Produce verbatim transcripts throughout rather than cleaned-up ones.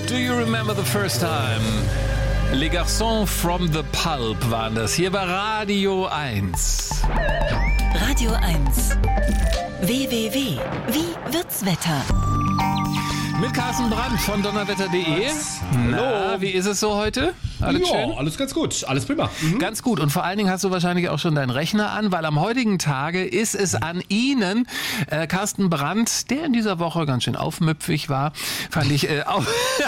Do you remember the first time? Les Garçons from the Pulp waren das hier bei Radio eins. Radio eins. W W W. Wie wird's Wetter? Mit Carsten Brandt von donnerwetter punkt de. Hallo. Wie ist es so heute? Alles ja, schön? alles ganz gut. Alles prima. Mhm. Ganz gut. Und vor allen Dingen hast du wahrscheinlich auch schon deinen Rechner an, weil am heutigen Tage ist es an Ihnen, äh, Carsten Brandt, der in dieser Woche ganz schön aufmüpfig war, fand ich, äh, auf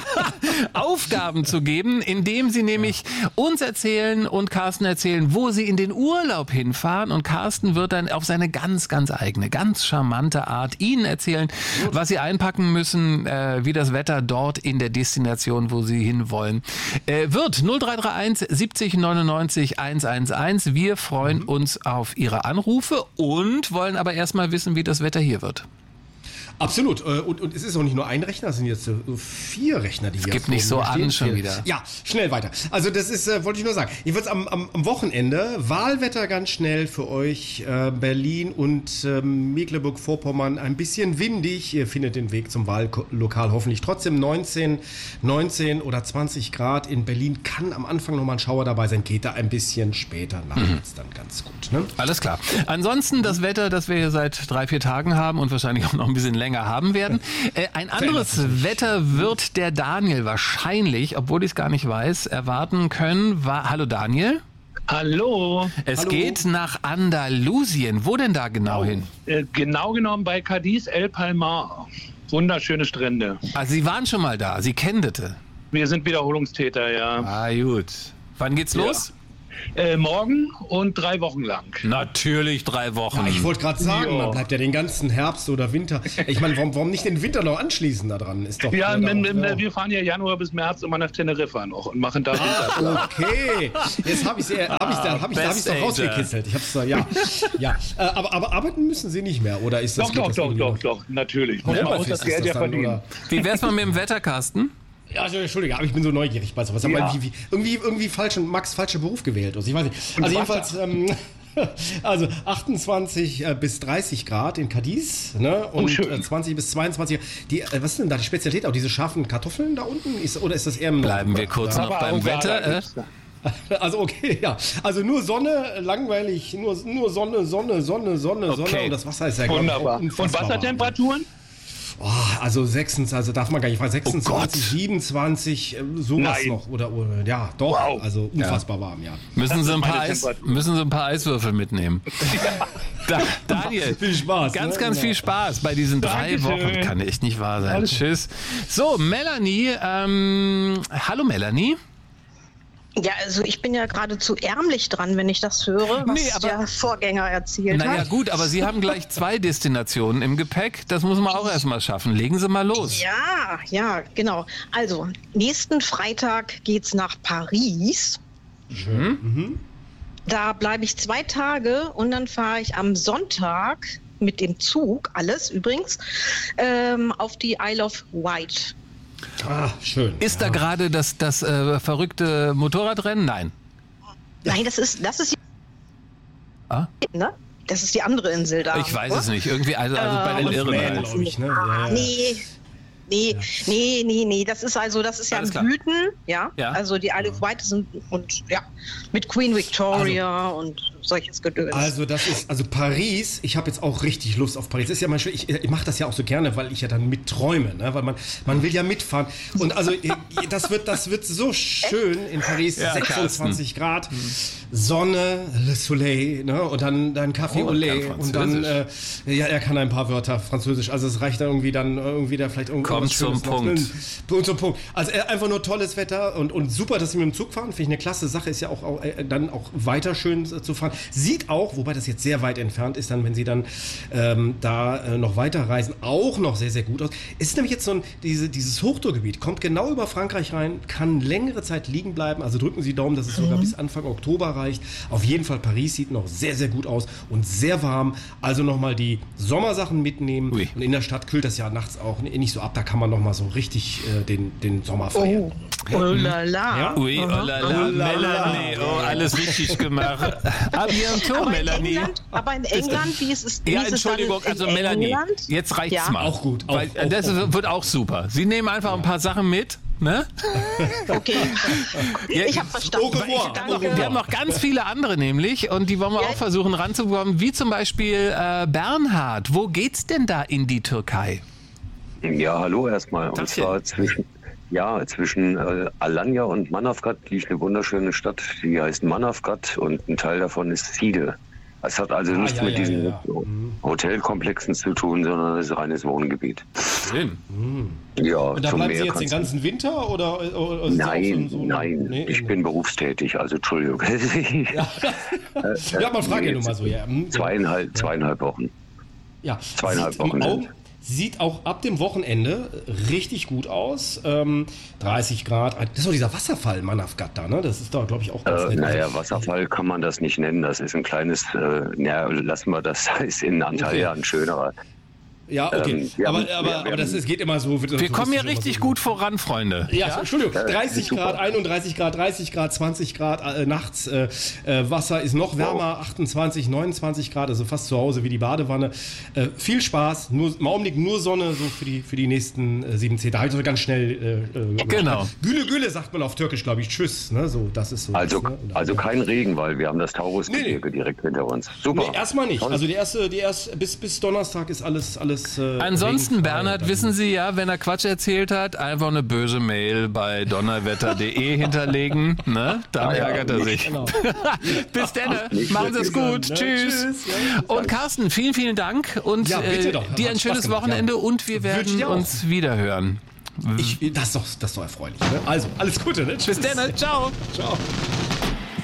Aufgaben zu geben, indem Sie nämlich uns erzählen und Carsten erzählen, wo Sie in den Urlaub hinfahren. Und Carsten wird dann auf seine ganz, ganz eigene, ganz charmante Art Ihnen erzählen, was Sie einpacken müssen, äh, wie das Wetter dort in der Destination, wo Sie hinwollen, äh, wird. null drei drei eins siebzig neunundneunzig hundertelf. Wir freuen uns auf Ihre Anrufe und wollen aber erstmal wissen, wie das Wetter hier wird. Absolut. Und, und es ist auch nicht nur ein Rechner, es sind jetzt so vier Rechner, die es hier gibt nicht so an schon wieder. Ja, schnell weiter. Also das ist, äh, wollte ich nur sagen. Jedenfalls am, am, am Wochenende, Wahlwetter ganz schnell für euch, äh, Berlin und äh, Mecklenburg-Vorpommern, ein bisschen windig. Ihr findet den Weg zum Wahllokal hoffentlich trotzdem neunzehn, neunzehn oder zwanzig Grad. In Berlin kann am Anfang nochmal ein Schauer dabei sein, geht da ein bisschen später nachts mhm. dann ganz gut. Ne? Alles klar. Ansonsten das Wetter, das wir hier seit drei, vier Tagen haben und wahrscheinlich auch noch ein bisschen länger länger haben werden. Äh, ein anderes Wetter wird der Daniel wahrscheinlich, obwohl ich es gar nicht weiß, erwarten können. War, hallo Daniel. Hallo. Es Hallo. geht nach Andalusien. Wo denn da genau hin? Äh, genau genommen bei Cadiz El Palmar. Wunderschöne Strände. Ah, Sie waren schon mal da. Sie kennen das. Wir sind Wiederholungstäter, ja. Ah, gut. Wann geht's los? Ja. Äh, morgen und drei Wochen lang. Natürlich drei Wochen. Ja, ich wollte gerade sagen, jo. man bleibt ja den ganzen Herbst oder Winter. Ich meine, warum, warum nicht den Winter noch anschließen da dran? Ist doch ja, darauf, im, im, ja, wir fahren ja Januar bis März immer nach Teneriffa noch und machen da Winter. Ah, okay, jetzt habe ich es hab ich da, hab ich, da hab ich's doch rausgekitzelt. Ich hab's da, ja, ja. Äh, aber, aber arbeiten müssen Sie nicht mehr, oder ist das? Doch, doch, das doch, doch, doch, natürlich. Ja, man muss das Geld ja verdienen. Wie wär's mal mit dem Wetter, Carsten? Ja, also, Entschuldige, aber ich bin so neugierig bei sowas. Ja. Aber irgendwie, irgendwie, irgendwie falsch, Max falscher Beruf gewählt. Also ich weiß nicht. Also jedenfalls, ähm, also achtundzwanzig bis dreißig Grad in Cadiz, ne? Und oh, äh, zwanzig bis zweiundzwanzig. Die, äh, was ist denn da die Spezialität? Auch diese scharfen Kartoffeln da unten? Ist, oder ist das eher im Bleiben Norden? wir kurz Ja. noch beim Wetter. Äh? Also okay, ja. Also nur Sonne, langweilig, nur, nur Sonne, Sonne, Sonne, Sonne, Okay. Sonne. Und das Wasser ist ja wunderbar. Und Wassertemperaturen? Oh, also sechsundzwanzig, also darf man gar nicht, weil sechsundzwanzig, Oh siebenundzwanzig, sowas Nein. noch. Oder, oder ja, doch, Wow. also unfassbar ja. warm, ja. Müssen Sie, ein paar meine Eis, müssen Sie ein paar Eiswürfel mitnehmen. Da, Daniel, viel Spaß. Ganz, ne? ganz genau. viel Spaß bei diesen drei Dankeschön. Wochen. Kann echt nicht wahr sein. Alles Tschüss. So, Melanie, ähm, hallo Melanie. Ja, also ich bin ja geradezu ärmlich dran, wenn ich das höre, was Nee, aber- der Vorgänger erzählt Naja hat. gut, aber Sie haben gleich zwei Destinationen im Gepäck. Das muss man auch erstmal schaffen. Legen Sie mal los. Ja, ja, genau. Also, nächsten Freitag geht's nach Paris. Schön. Mhm. Da bleibe ich zwei Tage und dann fahre ich am Sonntag mit dem Zug, alles übrigens, ähm, auf die Isle of Wight. Ah, schön. Ist da gerade das, das äh, verrückte Motorradrennen? Nein. Nein, das ist, das ist, Ah? ne? Das ist die andere Insel da. Ich weiß es nicht. Irgendwie, also, also bei den Äh, Irren Man, halt. glaube ich, ne? Ja, ja. Nee. Nee, nee, nee, nee, das ist also, das ist ja Alles ein klar. Blüten, ja? Ja. Also die Isle of Wight sind und ja, mit Queen Victoria und solches Gedöns. Also das ist, also Paris, ich habe jetzt auch richtig Lust auf Paris. Das ist ja mal schön, ich, ich mache das ja auch so gerne, weil ich ja dann mitträume, ne? Weil man, man will ja mitfahren. Und also das wird, das wird so schön in Paris, Ja, sechsundzwanzig Grad, Sonne, Le Soleil, ne? Und dann, dann Café Oh, Olé. kann Und dann, äh, ja, er kann ein paar Wörter Französisch. Also es reicht dann irgendwie dann irgendwie da vielleicht irgendwas Kommt zum Schönes noch. Punkt. Punkt zum Punkt. Also äh, einfach nur tolles Wetter und, und super, dass Sie mit dem Zug fahren. Finde ich eine klasse Sache. Ist ja auch, auch äh, dann auch weiter schön äh, zu fahren. Sieht auch, wobei das jetzt sehr weit entfernt ist, dann, wenn Sie dann ähm, da äh, noch weiter reisen, auch noch sehr, sehr gut aus. Es ist nämlich jetzt so ein, diese, dieses Hochtourgebiet, kommt genau über Frankreich rein, kann längere Zeit liegen bleiben. Also drücken Sie Daumen, dass es sogar bis Anfang Oktober reicht. Auf jeden Fall, Paris sieht noch sehr, sehr gut aus und sehr warm. Also nochmal die Sommersachen mitnehmen. Ui. Und in der Stadt kühlt das ja nachts auch nicht so ab. Da kann man nochmal so richtig äh, den, den Sommer feiern. Oh, oh la la. Ja? Ui, oh la la, Oh la la. Melanie, oh, alles richtig gemacht. A bientôt, Aber in, Melanie. England, aber in England, wie es ist, wie Ja, ist Entschuldigung, es dann in also Melanie, England? jetzt reicht's Ja. mal. Auch gut, auch- Weil, auch- das auch ist, wird auch super. Sie nehmen einfach ein paar Sachen mit Ne? Okay. Ich habe verstanden. Au revoir. Danke. Wir haben noch ganz viele andere nämlich und die wollen wir Ja. auch versuchen ranzubekommen, wie zum Beispiel äh, Bernhard. Wo geht's denn da in die Türkei? Ja, hallo erstmal. Und Tagchen. zwar zwischen, ja, zwischen äh, Alanya und Manavgat liegt eine wunderschöne Stadt, die heißt Manavgat und ein Teil davon ist Fide. Es hat also Ah, nichts ja, mit ja, diesen ja, ja. Hotelkomplexen zu tun, sondern es ist reines Wohngebiet. Schön. Ja, Und da zum bleiben Meer Sie jetzt den kannst du- ganzen Winter oder? oder oder ist das auch Nein, so- so- nein, Nee, ich bin berufstätig, also Entschuldigung. Ja, ja man fragt ja nur mal so. Ja. Hm, Zweieinhalb, zweieinhalb Wochen. Ja, Zweieinhalb sieht im Wochen Augen, sind. sieht auch ab dem Wochenende richtig gut aus. Ähm, dreißig Grad. Das ist doch dieser Wasserfall Manavgat da, ne? Das ist da, glaube ich, auch ganz Äh, nett. naja, Also, Wasserfall kann man das nicht nennen. Das ist ein kleines, äh, naja, lassen wir das, das ist in Antalya Okay. ein schönerer. ja, okay. ähm, wir aber haben- aber, wir- aber wir das haben- ist, geht immer so. Wir kommen hier richtig gut voran, Freunde. Ja, Entschuldigung, dreißig super. Grad, einunddreißig Grad, dreißig Grad, zwanzig Grad äh, nachts. Äh, äh, Wasser ist noch wärmer, achtundzwanzig, neunundzwanzig Grad, also fast zu Hause wie die Badewanne. Äh, viel Spaß, nur, im Augenblick nur Sonne so für die, für die nächsten äh, sieben, zehn Tage. Also ganz schnell. Äh, äh, Genau. Güle, Güle sagt man auf Türkisch, glaube ich. Tschüss. Ne? So, das ist so. Also, das, ne? also kein Regen, weil wir haben das Taurusgebirge direkt hinter uns. Super. Nee, erstmal nicht. Toll. Also die erste, die erste, bis, bis Donnerstag ist alles, alles. Äh, Ansonsten, regenfrei. Bernhard, wissen Sie ja, wenn er Quatsch erzählt hat, einfach eine böse Mail bei donnerwetter punkt de hinterlegen. Ne? Dann Ah ja, ärgert er sich. Genau. Bis dann. Nicht Machen Sie es wirklich. gut. Ne? Tschüss. Tschüss, ja. Und Carsten, vielen, vielen Dank. Und Ja, bitte äh, doch. dir Hat ein Spaß schönes gemacht, Wochenende ja. und wir Wünsche ich werden dir auch. uns wiederhören. Ich, das, ist doch, das ist doch erfreulich. Ne? Also, alles Gute. Ne? Bis dann. Ciao. Ciao.